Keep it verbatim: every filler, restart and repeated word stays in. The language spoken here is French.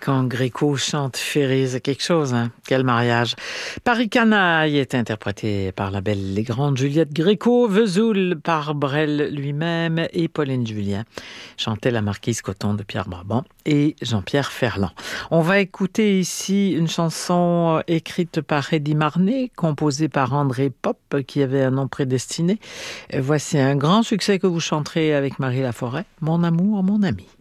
quand Gréco chante Ferré, c'est quelque chose, hein? Quel mariage. Paris Canaille est interprété par la belle et grande Juliette Gréco, Vesoul par Brel lui-même et Pauline Julien. Chantait la marquise Coton de Pierre Brabant et Jean-Pierre Ferland. On va écouter ici une chanson écrite par Eddy Marnay, composée par André Pop, qui avait un nom prédestiné. Voici un grand succès que vous chanterez avec Marie Laforêt, Mon amour, mon ami.